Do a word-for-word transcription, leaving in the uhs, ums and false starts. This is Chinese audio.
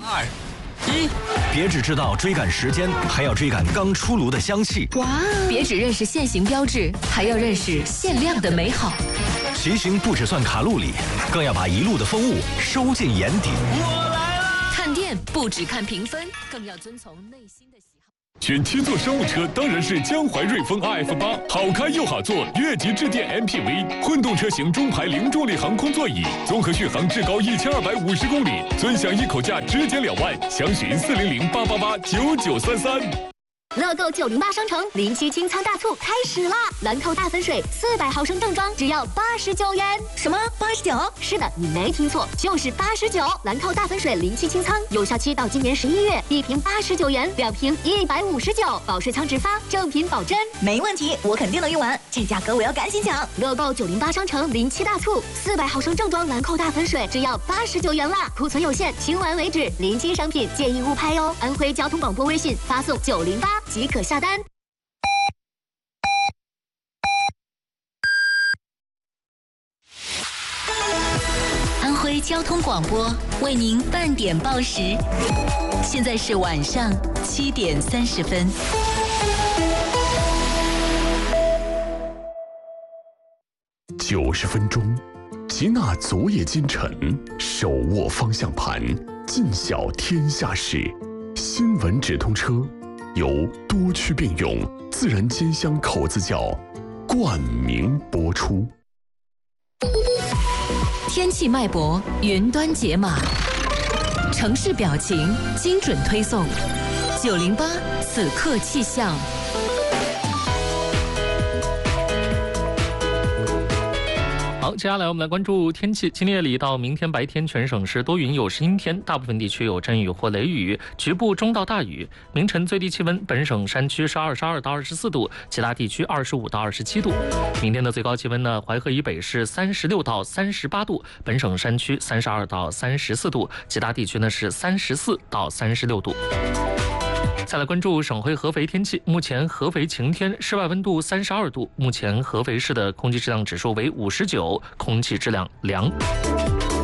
二一，别只知道追赶时间，还要追赶刚出炉的香气。 哇！别只认识限行标志，还要认识限量的美好。 骑行不只算卡路里，更要把一路的风物收进眼底。 我来啦！看店不只看评分，更要遵从内心的喜好。 选七座商务车当然是江淮瑞风 R F 八，好开又好坐，越级致电 M P V， 混动车型中排零重力航空座椅，综合续航至高一千二百五十公里，尊享一口价直减两万，详询四零零八八八九九三三。 乐购九零八商城零七清仓大促开始啦！兰蔻大粉水四百毫升正装只要八十九元。 什么？八十九？ 是的，你没听错，就是八十九。兰蔻大粉水零七清仓有效期到今年十一月，一瓶八十九元，两瓶一百五十九，保税仓直发，正品保真。 没问题，我肯定能用完，这价格我要赶紧抢。 乐购九零八商城零七大促，四百毫升正装兰蔻大粉水只要八十九元啦，库存有限，清完为止，临期商品建议勿拍哟。安徽交通广播微信发送九零八。即可下单。 安徽交通广播为您半点报时，现在是晚上七点三十分。 九十分钟，吉娜昨夜今晨，手握方向盘，尽晓天下事。新闻直通车。由多区并用自然煎香口子窖冠名播出。 天气脉搏，云端解码，城市表情，精准推送。九零八此刻气象。 好，接下来我们来关注天气。今天夜里到明天白天，全省是多云有时阴天，大部分地区有阵雨或雷雨，局部中到大雨。明晨最低气温，本省山区是二十二到二十四度，其他地区二十五到二十七度。明天的最高气温呢，淮河以北是三十六到三十八度，本省山区三十二到三十四度，其他地区呢是三十四到三十六度。再来关注省会合肥天气，目前合肥晴天，室外温度三十二度，目前合肥市的空气质量指数为五十九，空气质量良。